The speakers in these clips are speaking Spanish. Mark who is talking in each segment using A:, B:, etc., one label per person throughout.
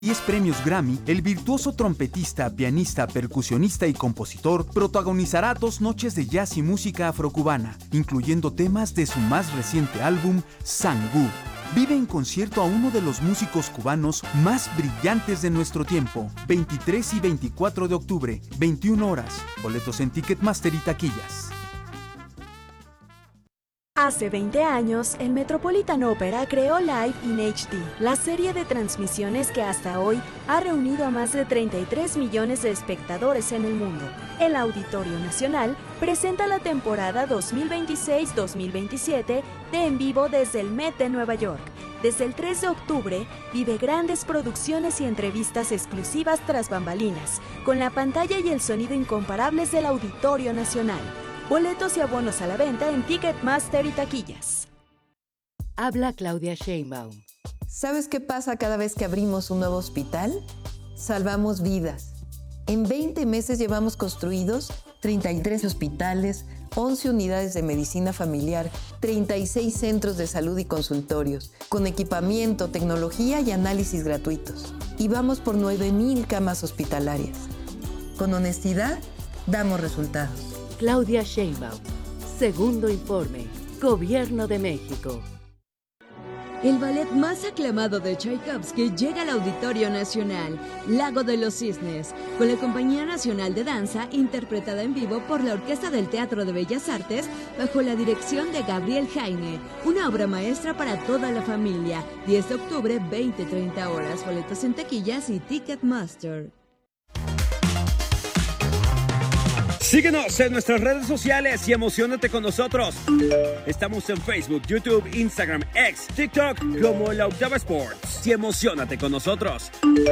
A: 10 premios Grammy, el virtuoso trompetista, pianista, percusionista y compositor protagonizará 2 noches de jazz y música afrocubana, incluyendo temas de su más reciente álbum, Sangú. Vive en concierto a uno de los músicos cubanos más brillantes de nuestro tiempo, 23 y 24 de octubre, 21 horas. Boletos en Ticketmaster y taquillas.
B: Hace 20 años, el Metropolitan Opera creó Live in HD, la serie de transmisiones que hasta hoy ha reunido a más de 33 millones de espectadores en el mundo. El Auditorio Nacional presenta la temporada 2026-2027 de En Vivo desde el Met de Nueva York. Desde el 3 de octubre, vive grandes producciones y entrevistas exclusivas tras bambalinas, con la pantalla y el sonido incomparables del Auditorio Nacional. Boletos y abonos a la venta en Ticketmaster y taquillas.
C: Habla Claudia Sheinbaum.
D: ¿Sabes qué pasa cada vez que abrimos un nuevo hospital? Salvamos vidas. En 20 meses llevamos construidos 33 hospitales, 11 unidades de medicina familiar, 36 centros de salud y consultorios, con equipamiento, tecnología y análisis gratuitos. Y vamos por 9,000 camas hospitalarias. Con honestidad, damos resultados.
C: Claudia Sheinbaum. Segundo informe. Gobierno de México.
E: El ballet más aclamado de Tchaikovsky llega al Auditorio Nacional, Lago de los Cisnes, con la Compañía Nacional de Danza interpretada en vivo por la Orquesta del Teatro de Bellas Artes bajo la dirección de Gabriel Heine. Una obra maestra para toda la familia. 10 de octubre, 20-30 horas. Boletos en taquillas y Ticketmaster.
F: Síguenos en nuestras redes sociales y emociónate con nosotros. Estamos en Facebook, YouTube, Instagram, X, TikTok como La Octava Sports. Y emociónate con nosotros.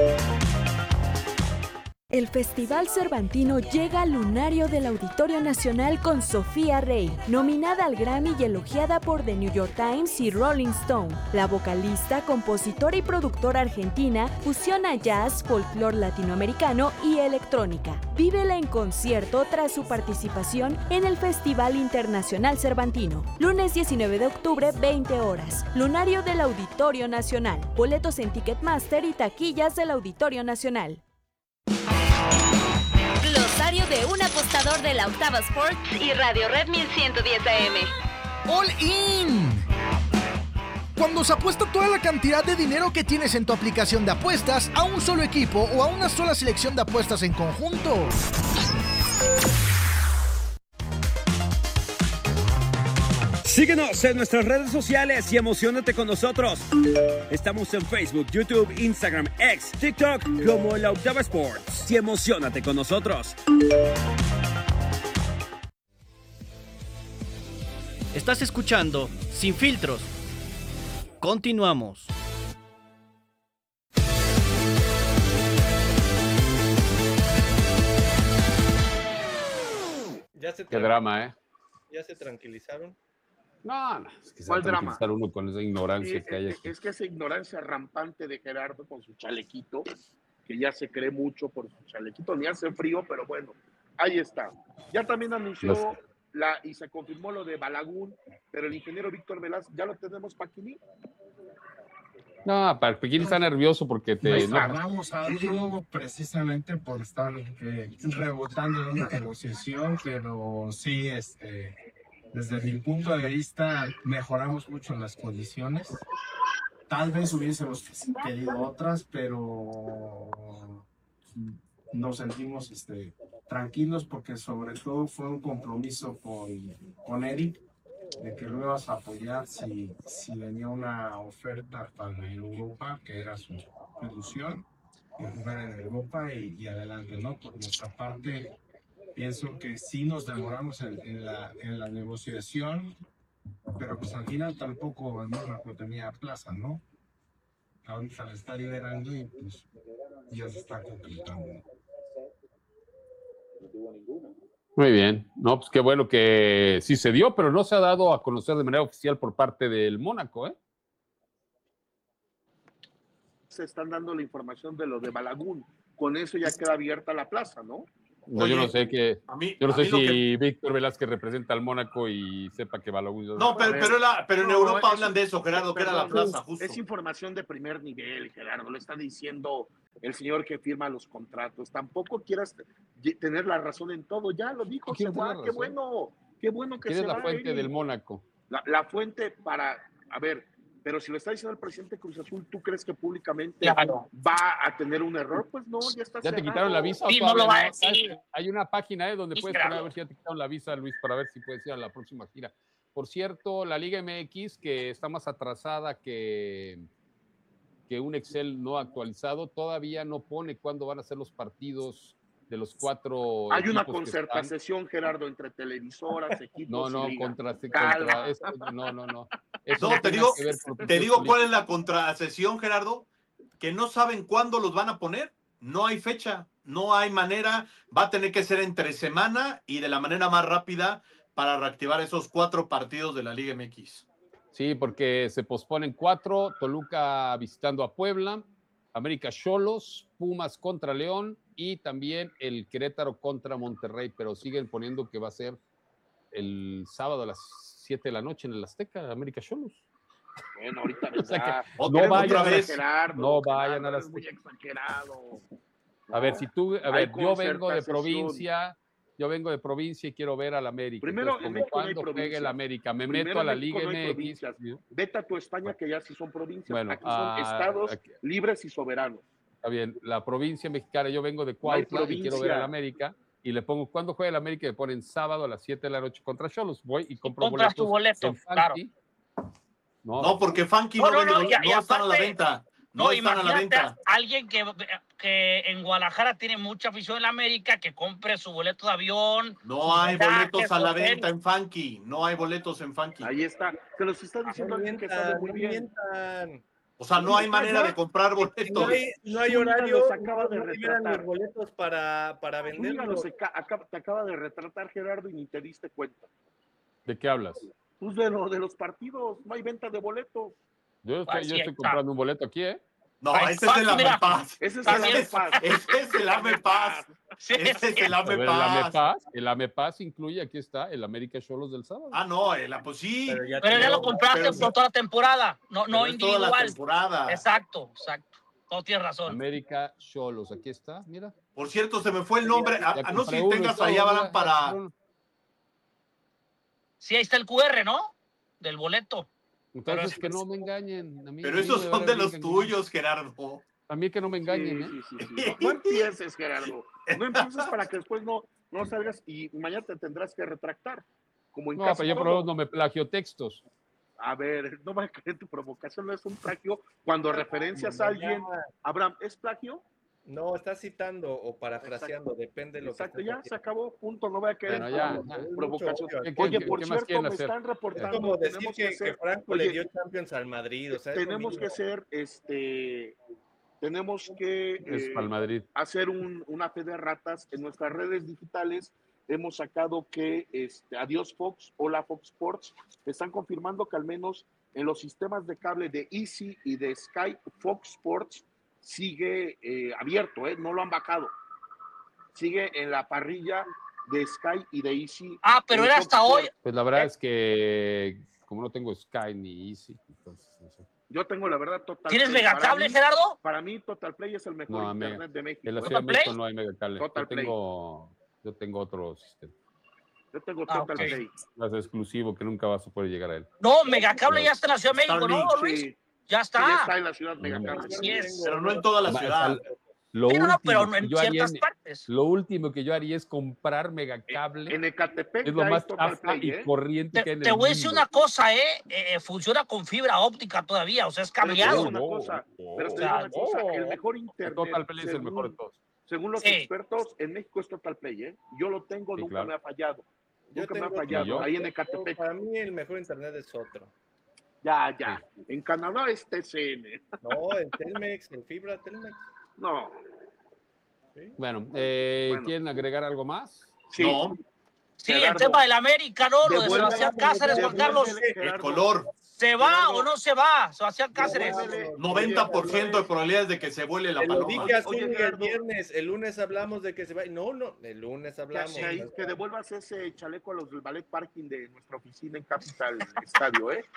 B: El Festival Cervantino llega al lunario del Auditorio Nacional con Sofía Rey, nominada al Grammy y elogiada por The New York Times y Rolling Stone. La vocalista, compositora y productora argentina fusiona jazz, folclore latinoamericano y electrónica. Vívela en concierto tras su participación en el Festival Internacional Cervantino. Lunes 19 de octubre, 20 horas. Lunario del Auditorio Nacional. Boletos en Ticketmaster y taquillas del Auditorio Nacional.
G: Glosario de un apostador de La Octava Sports y Radio Red 1110 AM.
H: All in. Cuando se apuesta toda la cantidad de dinero que tienes en tu aplicación de apuestas a un solo equipo o a una sola selección de apuestas en conjunto.
F: Síguenos en nuestras redes sociales y emociónate con nosotros. Estamos en Facebook, YouTube, Instagram, X, TikTok como La Octava Sports. Y emociónate con nosotros.
I: Estás escuchando Sin Filtros. Continuamos.
J: Qué drama, ¿eh?
K: ¿Ya se tranquilizaron?
J: No, es que se va
K: ¿Cuál
J: a tranquilizar uno con esa ignorancia que hay aquí.
L: Es que esa ignorancia rampante de Gerardo con su chalequito, que ya se cree mucho por su chalequito, ni hace frío, pero bueno, ahí está. Ya también anunció y se confirmó lo de Balaguer, pero el ingeniero Víctor Velázquez, ¿ya lo tenemos, Paquini?
J: No, Paquini está nervioso porque
M: Nos tardamos algo precisamente por estar rebotando en una negociación, pero sí, desde mi punto de vista, mejoramos mucho las condiciones. Tal vez hubiésemos querido otras, pero nos sentimos tranquilos porque sobre todo fue un compromiso con Eric de que lo ibas a apoyar si venía una oferta para Europa, que era su ilusión, y jugar en Europa y adelante, ¿no? Por nuestra parte, pienso que sí nos demoramos en la negociación, pero pues al final tampoco el Mónaco tenía plaza, ¿no? Ahorita la está liberando y pues ya se está completando.
J: Muy bien. No, pues qué bueno que sí se dio, pero no se ha dado a conocer de manera oficial por parte del Mónaco, ¿eh?
L: Se están dando la información de lo de Balaguer. Con eso ya queda abierta la plaza, ¿no?
J: No, yo no sé que. Yo no sé si
N: que...
J: Víctor Velázquez representa al Mónaco y sepa que Balogun.
N: No, pero en Europa hablan de eso, Gerardo, que era la plaza, justo.
L: Es información de primer nivel, Gerardo. Lo está diciendo el señor que firma los contratos. Tampoco quieras tener la razón en todo. Ya lo dijo, se va. Qué bueno que se va.
J: ¿Quién es la fuente del Mónaco?
L: La fuente para. A ver. Pero si lo está diciendo el presidente de Cruz Azul, ¿tú crees que públicamente va a tener un error? Pues no, ya está
J: ¿Ya te quitaron la visa?
O: Sí, no lo va a decir.
J: Hay una página donde puedes poner a ver si ya te quitaron la visa, Luis, para ver si puedes ir a la próxima gira. Por cierto, la Liga MX, que está más atrasada que un Excel no actualizado, todavía no pone cuándo van a ser los partidos de los 4.
L: Hay una concertación, Gerardo, entre televisoras, equipos.
J: No,
L: y
J: contra eso, no.
N: No, te digo cuál es la contrasesión, Gerardo, que no saben cuándo los van a poner. No hay fecha, no hay manera. Va a tener que ser entre semana y de la manera más rápida para reactivar esos 4 partidos de la Liga MX.
J: Sí, porque se posponen 4, Toluca visitando a Puebla, América Xolos, Pumas contra León y también el Querétaro contra Monterrey, pero siguen poniendo que va a ser el sábado a las 7 de la noche en el Azteca, América Xolos.
L: Bueno, ahorita
J: o sea que
L: no
J: vayan a las.
L: Es muy exagerado.
J: A ver, si tú, yo vengo de provincia y quiero ver al América.
L: Primero,
J: cuando juegue el América, me meto a la Liga MX.
L: Vete a tu España, que ya sí son provincias.
J: Bueno,
L: aquí son estados libres y soberanos.
J: Está bien, la provincia mexicana, yo vengo de Cuautla y quiero ver al América. Y le pongo, ¿cuándo juega el América? Me ponen sábado a las 7 de la noche contra Xolos. Voy y compro boletos.
O: Tu boleto, claro.
N: No, porque Funky no están a la venta. No están a la venta.
O: Alguien que en Guadalajara tiene mucha afición en la América, que compre su boleto de avión.
N: No hay boletos a la venta en Funky. No hay boletos en Funky.
L: Ahí está. Se los está diciendo alguien que sabe muy bien.
N: O sea, no hay manera de comprar boletos.
K: No hay horario.
L: Se acaba de retratar
K: los boletos para venderlos.
L: Te acaba de retratar, Gerardo, y ni te diste cuenta.
J: ¿De qué hablas?
L: Pues de los partidos. No hay venta de boletos.
J: Yo estoy comprando un boleto aquí, ¿eh?
N: No, ese es el AMEPAS.
L: Ese es el AMEPAS.
N: Ese es el AMEPAS. Ese es el AMEPAS.
J: El AMEPAS incluye, aquí está, el América Xolos del sábado.
N: Ah, no, pues sí.
O: Pero ya lo compraste por toda la temporada, no individual.
N: Toda la temporada.
O: Exacto. No tienes razón.
J: América Xolos, aquí está, mira.
N: Por cierto, se me fue el nombre. No sé si tengas allá, Abraham, para...
O: Sí, ahí está el QR, ¿no? Del boleto.
J: Entonces que no me engañen. A mí,
N: pero esos son de los tuyos, Gerardo.
J: A mí que no me engañen,
L: Sí. No empieces, Gerardo. No empieces para que después no salgas y mañana te tendrás que retractar. Como en
J: pero yo por lo menos no me plagio textos.
L: A ver, no me a creer, tu provocación no es un plagio. Cuando referencias a alguien, Abraham, ¿es plagio?
K: No, estás citando o parafraseando, depende de lo
L: que ya se acabó, punto, no voy a querer provocación.
J: Oye,
L: por cierto, me están reportando.
K: Es como decir que Franco le dio Champions al Madrid, o sea,
L: tenemos que ser, tenemos que hacer una fe de ratas en nuestras redes digitales. Hemos sacado que Adiós Fox, hola Fox Sports, están confirmando que al menos en los sistemas de cable de Easy y de Sky, Fox Sports sigue abierto, no lo han bajado. Sigue en la parrilla de Sky y de Easy.
O: Pero era hasta hoy.
J: Pues la verdad es que como no tengo Sky ni Easy, entonces no sé.
L: Yo tengo la verdad Total
O: ¿Tienes Megacable, Gerardo?
L: Para mí Total Play es el mejor internet de México.
J: En la Ciudad de México no hay Megacable. Yo tengo otro sistema.
L: Yo tengo Total Play.
J: Es exclusivo que nunca vas a poder llegar a él.
O: No, Megacable ya está en la Ciudad de México, ¿no, Luis?
L: Sí.
O: Ya está.
L: Sí, ya está en la ciudad Megacable.
O: Así es.
N: Pero no en toda la ciudad.
J: Lo último que yo haría es comprar Megacable.
L: En Ecatepec
J: es lo más chafa y corriente que hay en el mundo.
O: Te voy a decir una cosa, funciona con fibra óptica todavía, o sea, es cableado.
L: Pero te digo una cosa, el mejor internet.
J: Total Play es el mejor de todos.
L: Según los expertos, en México es Total Play, Yo lo tengo, nunca me ha fallado. Nunca me ha fallado. Ahí en Ecatepec.
K: Para mí el mejor internet es otro.
L: Ya. En Canadá es TCN.
K: No, en Telmex, en fibra Telmex.
L: No.
J: ¿Sí? Bueno, ¿quieren agregar algo más?
L: Sí.
O: No. Sí, Gerardo, el tema del América, ¿no? Lo de Sebastián Cáceres, Juan Carlos.
N: El color.
O: ¿Se va o no se va, Sebastián Cáceres?
N: 90% de probabilidades de que se vuele la
K: Te lo
N: paloma.
K: dije así el viernes, el lunes hablamos de que se va. No, el lunes hablamos.
L: Que devuelvas ese chaleco a los del ballet parking de nuestra oficina en Capital Estadio, ¿eh?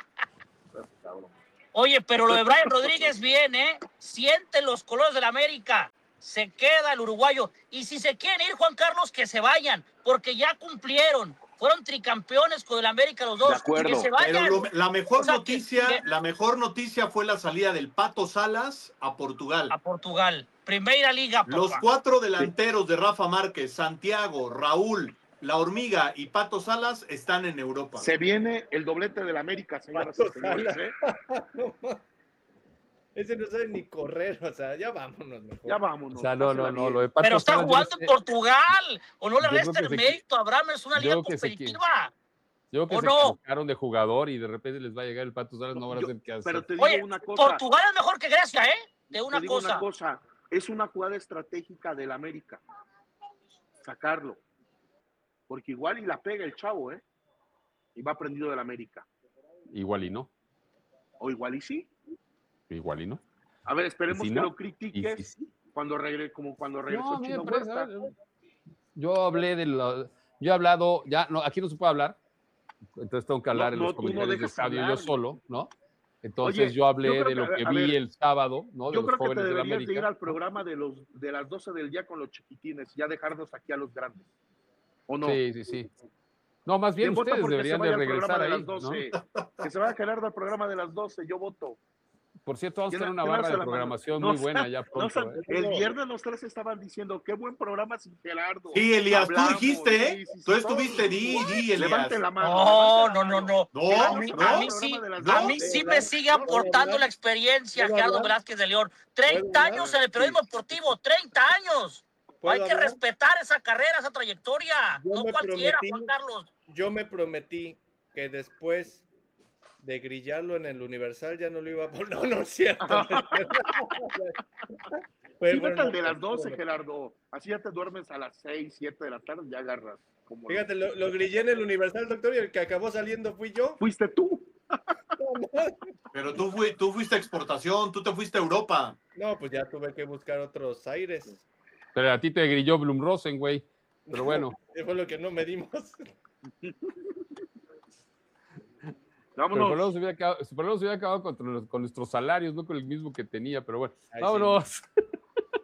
O: Oye, pero lo de Brian Rodríguez bien, ¿eh? Siente los colores de la América. Se queda el uruguayo. Y si se quieren ir, Juan Carlos, que se vayan, porque ya cumplieron. Fueron tricampeones con el América los dos.
N: De acuerdo.
O: Que se vayan.
N: Pero la mejor noticia fue la salida del Pato Salas a Portugal.
O: A Portugal. Primera liga, papá.
N: Los 4 delanteros de Rafa Márquez, Santiago, Raúl, La Hormiga y Pato Salas están en Europa.
L: Se viene el doblete del América, señoras y señores, ¿eh?
K: Ese no sabe ni correr, o sea, ya vámonos mejor.
L: Ya vámonos.
J: O sea, no, lo de Pato
O: Pero está
J: Salas,
O: jugando en Portugal. O no le
J: yo creo
O: resta
J: que
O: el
J: se-
O: mérito. Abraham es una liga
J: yo creo que se
O: competitiva.
J: Yo creo que
O: ¿O
J: se
O: no?
J: equivocaron de jugador y de repente les va a llegar el Pato Salas, no van a hacer qué hacer.
L: Pero te digo
O: Oye,
L: una cosa.
O: Portugal es mejor que Grecia, ¿eh? De una
L: Te digo
O: cosa.
L: una cosa. Es una jugada estratégica del América. Sacarlo. Porque igual y la pega el chavo, ¿eh? Y va prendido del América.
J: Igual y no.
L: O igual y sí.
J: Igual y no.
L: A ver, esperemos
J: ¿Y si
L: que
J: no?
L: lo critiques
J: ¿Y si sí?
L: cuando regresó
J: No, mira,
L: Chino
J: pero,
L: Huerta.
J: yo hablé de lo, yo he hablado, ya no, aquí no se puede hablar, entonces tengo que hablar en los
L: tú no
J: comentarios de
L: dejas
J: estadio
L: hablar.
J: yo solo, ¿no? Entonces
L: Oye,
J: yo hablé
L: yo creo
J: de lo
L: que,
J: que
L: a
J: vi
L: ver,
J: el sábado, ¿no? De
L: Yo
J: los
L: creo que te
J: jóvenes de la
L: deberías de ir
J: América.
L: al programa de las 12 del día con los chiquitines, ya dejarnos aquí a los grandes. ¿O no?
J: Sí. No, más bien
L: ¿Quién vota
J: ustedes
L: porque
J: deberían
L: se vaya
J: de
L: al programa
J: regresar
L: de
J: ahí,
L: las 12?
J: ¿no?
L: Que se vaya a quedar del programa de las 12, yo voto.
J: Por cierto, vamos a tener una
L: ¿Quién
J: barra
L: alza
J: de
L: la mano?
J: programación
L: No,
J: muy buena ya pronto. ¿eh?
L: El viernes los tres estaban diciendo, qué buen programa sin Gerardo.
N: Sí, Elías, tú
L: Hablamos,
N: dijiste, ¿eh?
L: sí,
N: Tú estuviste, di, Elías.
L: Levante la mano.
O: No.
N: No,
O: A mí
N: no,
O: sí,
N: no.
O: a mí sí me sigue aportando la experiencia Gerardo Velázquez de León. 30 años en el periodismo deportivo, 30 años. Hay que respetar esa carrera, esa trayectoria. No cualquiera, Juan Carlos.
K: Yo me prometí que después de grillarlo en el Universal ya no lo iba a poner. No es cierto.
L: Sí, vete al de las 12, Gerardo. Así ya te duermes a las 6, 7 de la tarde, ya agarras.
K: Fíjate, lo grillé en el Universal, doctor, y el que acabó saliendo fui yo.
L: Fuiste tú.
N: Pero tú fuiste a exportación, tú te fuiste a Europa.
K: No, pues ya tuve que buscar otros aires.
J: Pero a ti te grilló Blum Rosen, güey. Pero bueno.
K: Eso fue lo que no medimos.
J: Pero por lo menos se hubiera acabado con nuestros salarios, no con el mismo que tenía, pero bueno. Vámonos.